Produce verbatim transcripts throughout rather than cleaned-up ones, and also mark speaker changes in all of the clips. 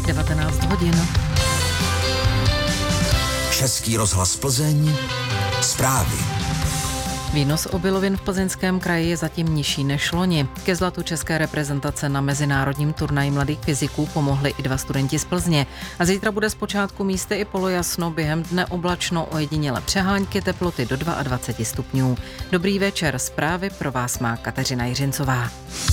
Speaker 1: devatenáct hodin.
Speaker 2: Český rozhlas Plzeň, zprávy.
Speaker 1: Výnos obilovin v Plzeňském kraji je zatím nižší než loni. Ke zlatu české reprezentace na mezinárodním turnaji mladých fyziků pomohli i dva studenti z Plzně. A zítra bude zpočátku místy i polojasno, během dne oblačno, ojediněle přehánky, teploty do dvacet dva stupňů. Dobrý večer, zprávy pro vás má Kateřina Jiřincová.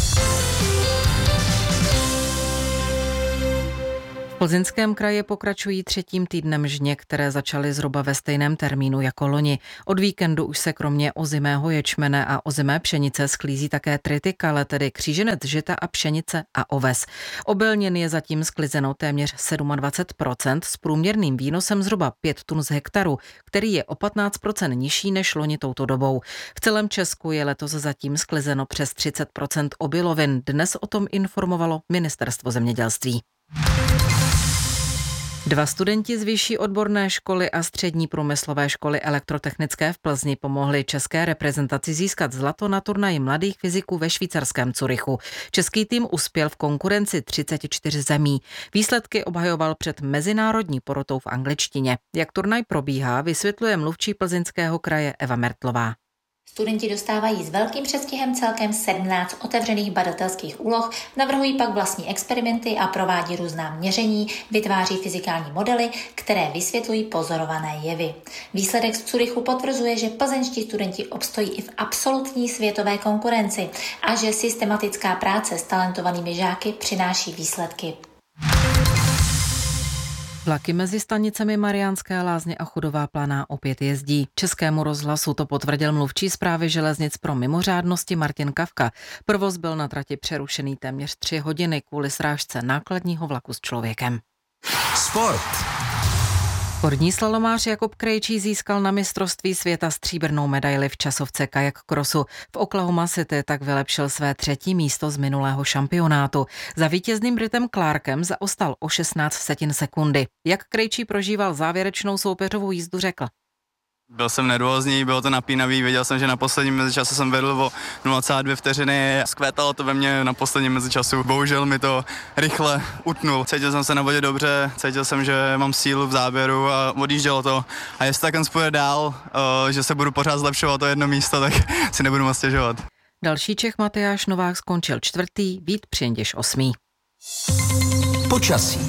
Speaker 1: V Plzeňském kraji pokračují třetím týdnem žně, které začaly zhruba ve stejném termínu jako loni. Od víkendu už se kromě ozimého ječmene a ozimé pšenice sklízí také tritikale, tedy kříženec žita a pšenice a oves. Obilnin je zatím sklizeno téměř dvacet sedm procent s průměrným výnosem zhruba pět tun z hektaru, který je o patnáct procent nižší než loni touto dobou. V celém Česku je letos zatím sklizeno přes třicet procent obilovin. Dnes o tom informovalo Ministerstvo zemědělství. Dva studenti z vyšší odborné školy a střední průmyslové školy elektrotechnické v Plzni pomohli české reprezentaci získat zlato na turnaji mladých fyziků ve švýcarském Curychu. Český tým uspěl v konkurenci třicet čtyři zemí. Výsledky obhajoval před mezinárodní porotou v angličtině. Jak turnaj probíhá, vysvětluje mluvčí Plzeňského kraje Eva Mertlová.
Speaker 3: Studenti dostávají s velkým předstihem celkem sedmnáct otevřených badatelských úloh, navrhují pak vlastní experimenty a provádí různá měření, vytváří fyzikální modely, které vysvětlují pozorované jevy. Výsledek z Curychu potvrzuje, že plzeňští studenti obstojí i v absolutní světové konkurenci a že systematická práce s talentovanými žáky přináší výsledky.
Speaker 1: Vlaky mezi stanicemi Mariánské Lázně a Chudová Planá opět jezdí. Českému rozhlasu to potvrdil mluvčí Správy železnic pro mimořádnosti Martin Kavka. Provoz byl na trati přerušený téměř tři hodiny kvůli srážce nákladního vlaku s člověkem.
Speaker 2: Sport.
Speaker 1: Horní slalomář Jakub Krejčí získal na mistrovství světa stříbrnou medaili v časovce kajak krosu. V Oklahoma City tak vylepšil své třetí místo z minulého šampionátu. Za vítězným Britem Clarkem zaostal o šestnáct setin sekundy. Jak Krejčí prožíval závěrečnou soupeřovou jízdu, řekl:
Speaker 4: Byl jsem nervózní, bylo to napínavý, věděl jsem, že na posledním mezičasu jsem vedl o nula celá dvě vteřiny, skvétalo to ve mně na posledním mezičasu, bohužel mi to rychle utnul. Cítil jsem se na vodě dobře, cítil jsem, že mám sílu v záběru a odjíždělo to. A jestli tak spojuje dál, že se budu pořád zlepšovat to jedno místo, tak si nebudu moc stěžovat.
Speaker 1: Další Čech Matyáš Novák skončil čtvrtý, Vít Přienděš osmý.
Speaker 2: Počasí.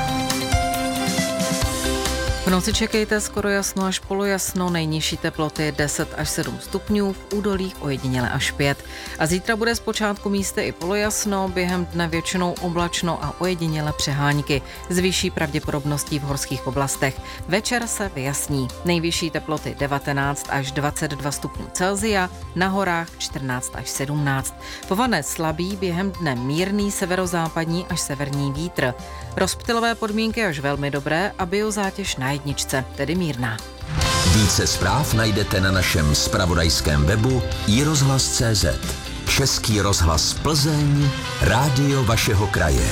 Speaker 1: V noci čekejte skoro jasno až polojasno, nejnižší teploty deset až sedm stupňů, v údolích ojediněle až pět. A zítra bude zpočátku místy i polojasno, během dne většinou oblačno a ojediněle přehánky, s vyšší pravděpodobností v horských oblastech. Večer se vyjasní, nejvyšší teploty devatenáct až dvacet dva stupňů Celsia, na horách čtrnáct až sedmnáct. Po vane slabý, během dne mírný severozápadní až severní vítr. Rozptylové podmínky až velmi dobré a biozátěž na jedničce, tedy mírná.
Speaker 2: Více zpráv najdete na našem zpravodajském webu i rozhlas tečka cé zet. Český rozhlas Plzeň, rádio vašeho kraje.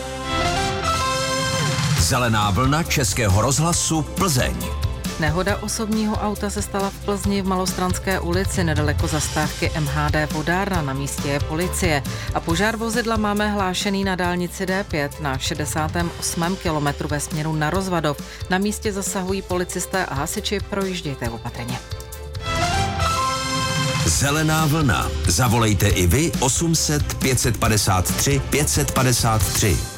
Speaker 2: Zelená vlna Českého rozhlasu Plzeň.
Speaker 1: Nehoda osobního auta se stala v Plzni v Malostranské ulici nedaleko zastávky em há dé Vodárna, na místě je policie. A požár vozidla máme hlášený na dálnici dé pět na šedesátém osmém kilometru ve směru na Rozvadov. Na místě zasahují policisté a hasiči, projíždějte opatrně.
Speaker 2: Zelená vlna. Zavolejte i vy osm set pět set padesát tři pět set padesát tři.